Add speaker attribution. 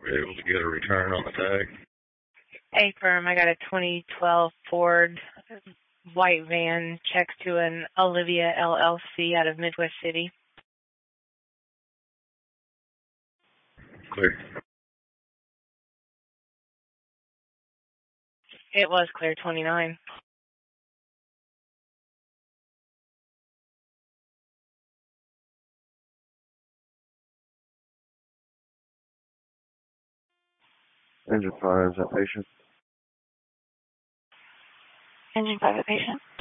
Speaker 1: We're able to get a return on the tag.
Speaker 2: Hey, firm, I got a 2012 Ford white van checks to an Olivia LLC out of Midwest City.
Speaker 1: Clear.
Speaker 2: It was clear 29.
Speaker 3: Engine 5, is that patient?
Speaker 2: Engine 5 a patient.